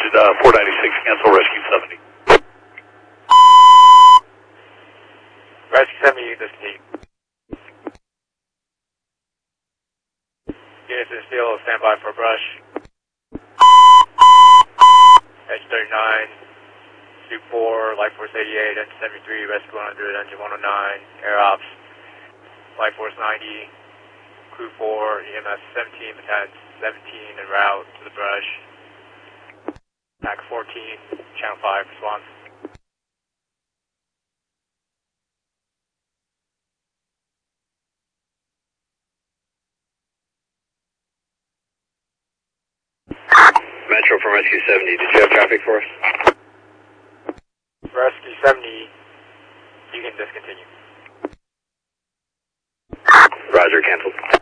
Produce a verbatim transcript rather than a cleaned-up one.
Roger, uh, four ninety-six, cancel rescue seventy. Rescue seventy, discontinue. Units in steel, stand by for brush. Edge thirty-nine, Suit four, Life Force eighty-eight, Engine seventy-three, Rescue one hundred, Engine one oh nine, Air Ops, Life Force ninety, Crew four, E M S seventeen, Battalion seventeen, en route to the brush. Pack fourteen, Channel five, response. Metro from Rescue seventy, did you have traffic for us? Rescue seventy, you can discontinue. Roger, canceled.